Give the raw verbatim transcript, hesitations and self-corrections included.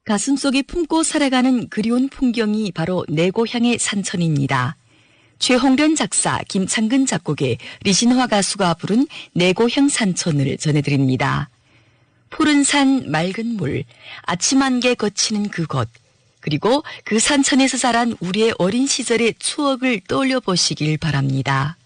가슴속에 품고 살아가는 그리운 풍경이 바로 내 고향의 산천입니다. 최홍련 작사, 김창근 작곡의 리신화 가수가 부른 내 고향 산천을 전해드립니다. 푸른 산, 맑은 물, 아침 안개 거치는 그곳, 그리고 그 산천에서 자란 우리의 어린 시절의 추억을 떠올려 보시길 바랍니다.